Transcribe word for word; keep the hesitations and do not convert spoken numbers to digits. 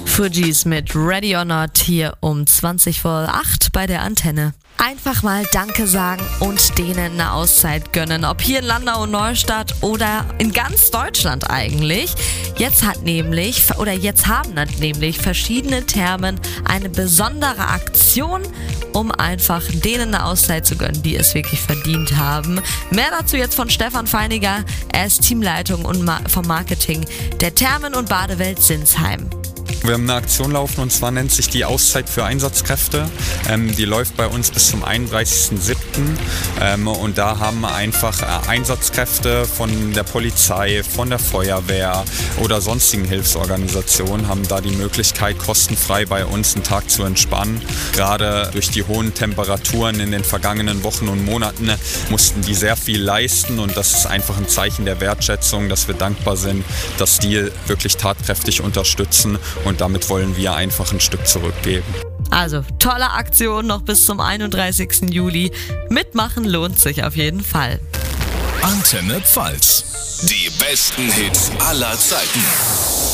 Fugees mit Ready or Not hier um zwanzig vor acht bei der Antenne. Einfach mal Danke sagen und denen eine Auszeit gönnen. Ob hier in Landau und Neustadt oder in ganz Deutschland eigentlich. Jetzt hat nämlich, oder jetzt haben nämlich verschiedene Thermen eine besondere Aktion, um einfach denen eine Auszeit zu gönnen, die es wirklich verdient haben. Mehr dazu jetzt von Stefan Feiniger. Er ist Teamleitung und Ma- vom Marketing der Thermen- und Badewelt Sinsheim. Wir haben eine Aktion laufen und zwar nennt sich die Auszeit für Einsatzkräfte. Ähm, die läuft bei uns bis zum einunddreißigsten siebten Ähm, und da haben einfach äh, Einsatzkräfte von der Polizei, von der Feuerwehr oder sonstigen Hilfsorganisationen haben da die Möglichkeit, kostenfrei bei uns einen Tag zu entspannen. Gerade durch die hohen Temperaturen in den vergangenen Wochen und Monaten mussten die sehr viel leisten und das ist einfach ein Zeichen der Wertschätzung, dass wir dankbar sind, dass die wirklich tatkräftig unterstützen. Und damit wollen wir einfach ein Stück zurückgeben. Also, tolle Aktion noch bis zum einunddreißigsten Juli. Mitmachen lohnt sich auf jeden Fall. Antenne Pfalz. Die besten Hits aller Zeiten.